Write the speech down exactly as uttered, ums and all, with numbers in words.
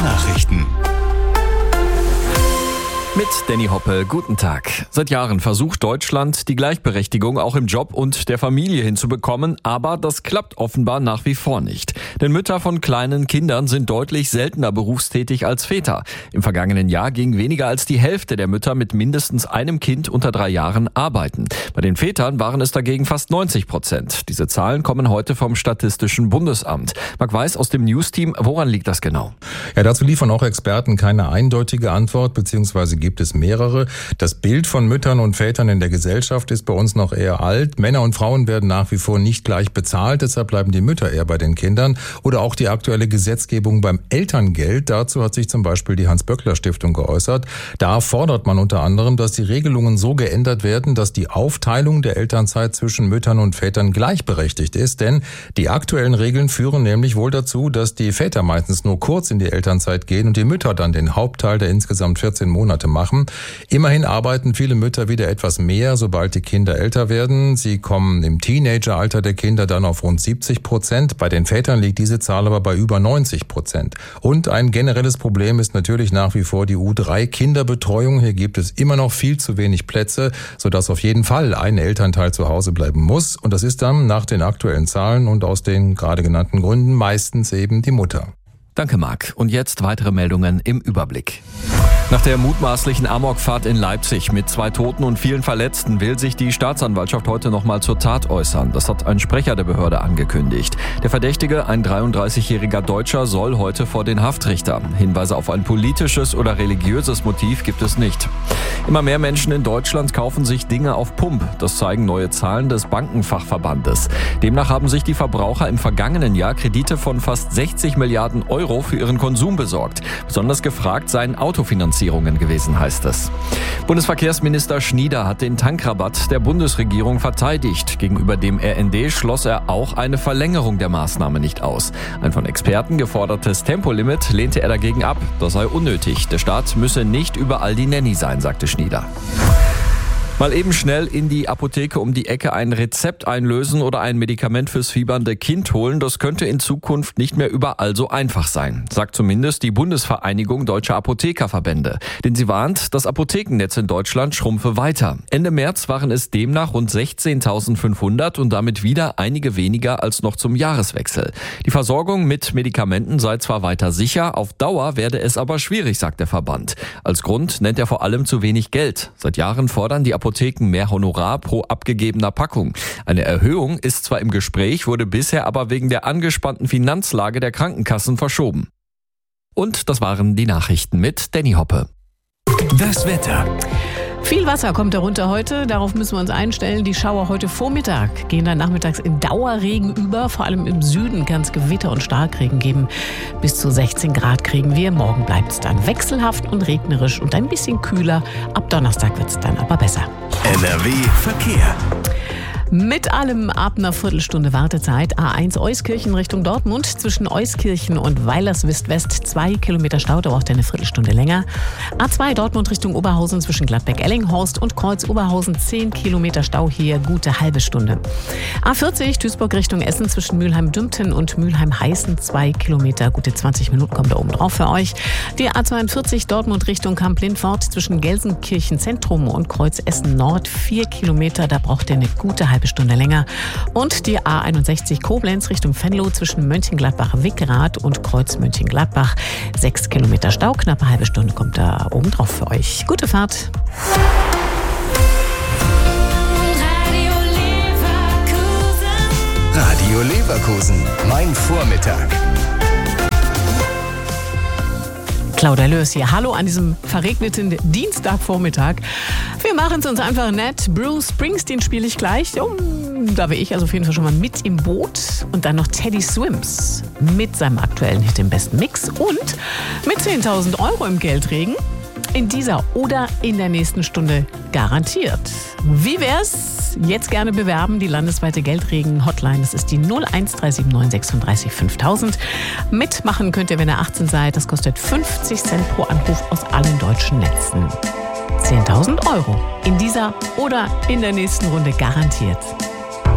Nachrichten. Mit Danny Hoppe, guten Tag. Seit Jahren versucht Deutschland, die Gleichberechtigung auch im Job und der Familie hinzubekommen, aber das klappt offenbar nach wie vor nicht. Denn Mütter von kleinen Kindern sind deutlich seltener berufstätig als Väter. Im vergangenen Jahr ging weniger als die Hälfte der Mütter mit mindestens einem Kind unter drei Jahren arbeiten. Bei den Vätern waren es dagegen fast neunzig Prozent. Diese Zahlen kommen heute vom Statistischen Bundesamt. Marc Weiß aus dem News-Team, woran liegt das genau? Ja, dazu liefern auch Experten keine eindeutige Antwort, beziehungsweise gibt es mehrere. Das Bild von Müttern und Vätern in der Gesellschaft ist bei uns noch eher alt. Männer und Frauen werden nach wie vor nicht gleich bezahlt, deshalb bleiben die Mütter eher bei den Kindern. Oder auch die aktuelle Gesetzgebung beim Elterngeld. Dazu hat sich zum Beispiel die Hans-Böckler-Stiftung geäußert. Da fordert man unter anderem, dass die Regelungen so geändert werden, dass die Aufteilung der Elternzeit zwischen Müttern und Vätern gleichberechtigt ist. Denn die aktuellen Regeln führen nämlich wohl dazu, dass die Väter meistens nur kurz in die Elternzeit gehen und die Mütter dann den Hauptteil der insgesamt vierzehn Monate machen. Immerhin arbeiten viele Mütter wieder etwas mehr, sobald die Kinder älter werden. Sie kommen im Teenageralter der Kinder dann auf rund siebzig Prozent. Bei den Vätern liegt diese Zahl aber bei über neunzig Prozent. Und ein generelles Problem ist natürlich nach wie vor die U drei Kinderbetreuung. Hier gibt es immer noch viel zu wenig Plätze, sodass auf jeden Fall ein Elternteil zu Hause bleiben muss. Und das ist dann nach den aktuellen Zahlen und aus den gerade genannten Gründen meistens eben die Mutter. Danke, Marc. Und jetzt weitere Meldungen im Überblick. Nach der mutmaßlichen Amokfahrt in Leipzig mit zwei Toten und vielen Verletzten will sich die Staatsanwaltschaft heute nochmal zur Tat äußern. Das hat ein Sprecher der Behörde angekündigt. Der Verdächtige, ein dreiunddreißigjähriger Deutscher, soll heute vor den Haftrichter. Hinweise auf ein politisches oder religiöses Motiv gibt es nicht. Immer mehr Menschen in Deutschland kaufen sich Dinge auf Pump. Das zeigen neue Zahlen des Bankenfachverbandes. Demnach haben sich die Verbraucher im vergangenen Jahr Kredite von fast sechzig Milliarden Euro für ihren Konsum besorgt. Besonders gefragt seien Autofinanzierungen gewesen, heißt es. Bundesverkehrsminister Schnieder hat den Tankrabatt der Bundesregierung verteidigt. Gegenüber dem R N D schloss er auch eine Verlängerung der Maßnahme nicht aus. Ein von Experten gefordertes Tempolimit lehnte er dagegen ab. Das sei unnötig. Der Staat müsse nicht überall die Nanny sein, sagte Schnieder. Mal eben schnell in die Apotheke um die Ecke ein Rezept einlösen oder ein Medikament fürs fiebernde Kind holen, das könnte in Zukunft nicht mehr überall so einfach sein, sagt zumindest die Bundesvereinigung Deutscher Apothekerverbände. Denn sie warnt, das Apothekennetz in Deutschland schrumpfe weiter. Ende März waren es demnach rund sechzehntausendfünfhundert und damit wieder einige weniger als noch zum Jahreswechsel. Die Versorgung mit Medikamenten sei zwar weiter sicher, auf Dauer werde es aber schwierig, sagt der Verband. Als Grund nennt er vor allem zu wenig Geld. Seit Jahren fordern die Apotheken mehr Honorar pro abgegebener Packung. Eine Erhöhung ist zwar im Gespräch, wurde bisher aber wegen der angespannten Finanzlage der Krankenkassen verschoben. Und das waren die Nachrichten mit Danny Hoppe. Das Wetter. Viel Wasser kommt darunter heute, darauf müssen wir uns einstellen. Die Schauer heute Vormittag gehen dann nachmittags in Dauerregen über. Vor allem im Süden kann es Gewitter und Starkregen geben. Bis zu sechzehn Grad kriegen wir. Morgen bleibt es dann wechselhaft und regnerisch und ein bisschen kühler. Ab Donnerstag wird es dann aber besser. N R W Verkehr. Mit allem ab einer Viertelstunde Wartezeit. A eins Euskirchen Richtung Dortmund. Zwischen Euskirchen und Weilerswist-West zwei Kilometer Stau, da braucht ihr eine Viertelstunde länger. A zwei Dortmund Richtung Oberhausen zwischen Gladbeck-Ellinghorst und Kreuz-Oberhausen zehn Kilometer Stau, hier gute halbe Stunde. A vierzig Duisburg Richtung Essen zwischen Mülheim-Dümpten und Mülheim-Heißen zwei Kilometer, gute zwanzig Minuten kommt da oben drauf für euch. Die A zweiundvierzig Dortmund Richtung Kamp-Lindfort zwischen Gelsenkirchen Zentrum und Kreuz Essen Nord vier Kilometer, da braucht ihr eine gute halbe Stunde länger. Und die A einundsechzig Koblenz Richtung Venlo zwischen Mönchengladbach-Wickerath und Kreuz Mönchengladbach. sechs Kilometer Stau, knappe halbe Stunde kommt da oben drauf für euch. Gute Fahrt. Radio Leverkusen, mein Vormittag. Claudia Lörs hier. Hallo an diesem verregneten Dienstagvormittag. Wir machen es uns einfach nett. Bruce Springsteen spiele ich gleich. Oh, da wäre ich also auf jeden Fall schon mal mit im Boot. Und dann noch Teddy Swims mit seinem aktuellen Hit im besten Mix. Und mit zehntausend Euro im Geldregen. In dieser oder in der nächsten Stunde garantiert. Wie wär's? Jetzt gerne bewerben. Die landesweite Geldregen-Hotline, das ist die null eins drei sieben neun sechsunddreißig fünftausend. Mitmachen könnt ihr, wenn ihr achtzehn seid. Das kostet fünfzig Cent pro Anruf aus allen deutschen Netzen. zehntausend Euro in dieser oder in der nächsten Runde garantiert.